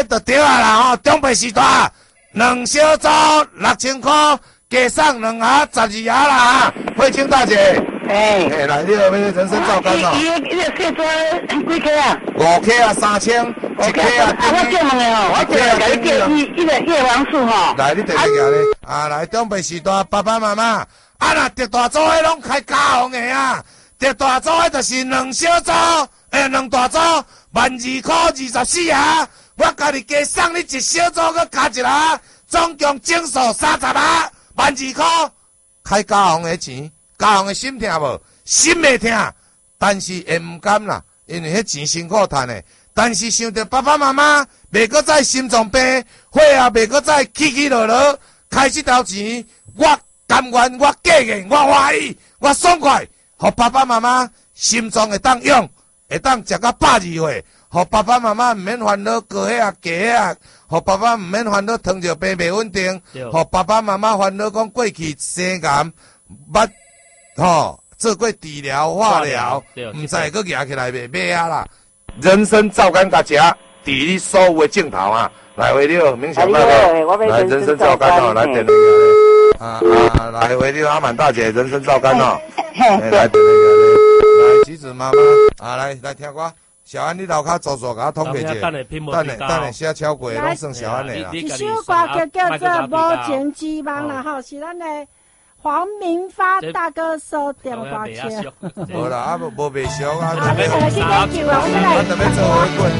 就对啊啦吼，中北时代2小组6000块，加送2盒12盒啦。慧清大姐，来，你有没有人参皂苷哦？ 伊个小组几克啊 ？5克啊，3000，1克啊。 我叫问的吼，我叫来甲你叫伊个叶黄素吼。 来，你摕去行咧。来中北时代爸爸妈妈，若得大组的拢开加红的啊，得大组的就是2小组，2大组12块24盒。我家己加送你1小组，佮加1盒，总共整数30盒，12块。开加红的钱，加红的心疼无？心袂疼，但是会唔甘啦，因为迄钱辛苦赚的。但是想着爸爸妈妈袂搁再心脏病，血也袂搁再起落落，开这条钱，我甘愿，我嫁愿，我欢喜，我爽快，互爸爸妈妈心脏会当用，会当食到120岁。互爸爸妈妈毋免烦恼高血压、低血压，互爸爸毋免烦恼糖尿病袂稳定，互爸爸妈妈烦恼讲过去生癌、做过治疗、化疗，毋知会搁举起来袂买啊啦。人参皂苷甲食，伫你所有的镜头啊！来回了，明祥大哥，来人参皂苷哦，来点那个来回了阿满大姐人参皂苷哦，来点那个来橘子妈妈来听歌。小安，你楼骹坐坐，甲我通下者。等下写超过，拢算小安的啦。 一首歌叫做《无情之梦》啦，吼，是咱的黄明发大哥所点歌曲。 无啦，无袂俗啊。 你来去研究啊，我来。 我特别做回滚。